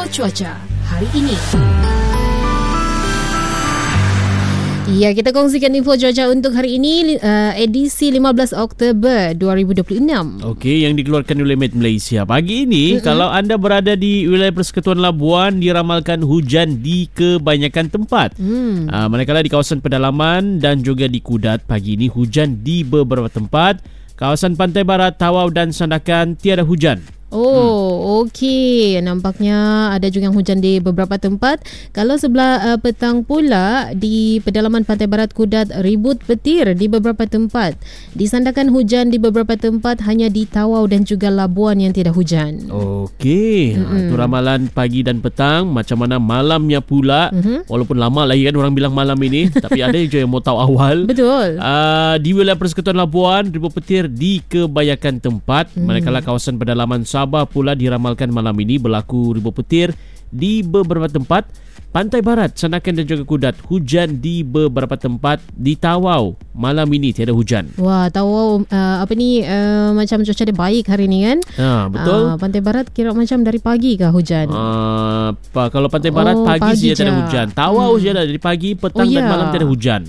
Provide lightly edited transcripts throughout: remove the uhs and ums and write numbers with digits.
cuaca hari ini. Ya, kita kongsikan info cuaca untuk hari ini, edisi 15 Oktober 2026. Okey, yang dikeluarkan oleh Met Malaysia. Pagi ini, kalau anda berada di wilayah Persekutuan Labuan, diramalkan hujan di kebanyakan tempat. Manakala di kawasan pedalaman dan juga di Kudat, pagi ini hujan di beberapa tempat. Kawasan Pantai Barat, Tawau dan Sandakan tiada hujan. Oh, okey. Nampaknya ada juga yang hujan di beberapa tempat. Kalau sebelah petang pula, di pedalaman Pantai Barat Kudat, ribut petir di beberapa tempat. Disandarkan hujan di beberapa tempat, hanya di Tawau dan juga Labuan yang tidak hujan. Okey, itu ramalan pagi dan petang. Macam mana malamnya pula? Walaupun lama lagi kan orang bilang malam ini, tapi ada juga yang mau tahu awal. Betul. Di wilayah Persekutuan Labuan, ribut petir di kebanyakan tempat. Manakala kawasan pedalaman Sabah pula diramalkan malam ini berlaku ribut petir di beberapa tempat. Pantai Barat, Sandakan dan juga Kudat, hujan di beberapa tempat. Di Tawau, malam ini tiada hujan. Wah, Tawau macam cuaca dia baik hari ni kan? Betul. Pantai Barat kira macam dari pagi kah hujan? Kalau Pantai Barat pagi saja tiada hujan. Tawau saja dari pagi, petang dan malam tiada hujan.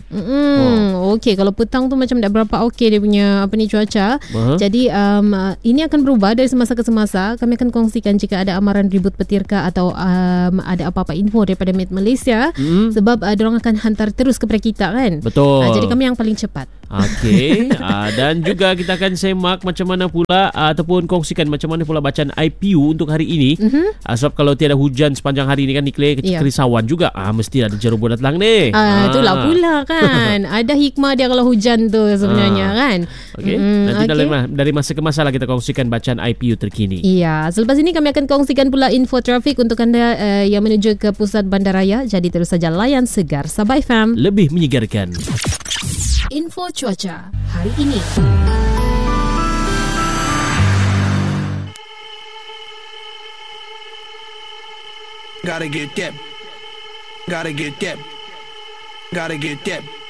Okey, kalau petang tu macam tak berapa okey dia punya cuaca. Jadi ini akan berubah dari semasa ke semasa. Kami akan kongsikan jika ada amaran ribut petir kah atau ada apa-apa info daripada Met Malaysia, sebab diorang akan hantar terus kepada kita kan. Betul. Jadi kami yang paling cepat. Okey. Dan juga kita akan semak macam mana pula ataupun kongsikan macam mana pula bacaan IPU untuk hari ini. Sebab kalau tiada hujan sepanjang hari ini kan declare kerisauan juga. Mesti ada jeroboh datang ni. Itulah pula kan. Ada hikmah dia kalau hujan tu sebenarnya kan. Okey. Nanti dari masa ke masa lah kita kongsikan bacaan IPU terkini. Iya. Selepas ini kami akan kongsikan pula info trafik untuk anda yang menuju ke pusat bandaraya. Jadi terus saja layan Segar Sabah FM. Lebih menyegarkan. Info cuaca hari ini. Gotta get that. Gotta get that. Gotta get that.